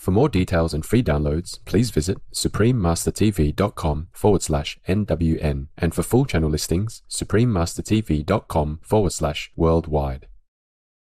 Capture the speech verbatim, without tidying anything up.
For more details and free downloads, please visit suprememastertv.com forward slash NWN. And for full channel listings, suprememastertv.com forward slash worldwide.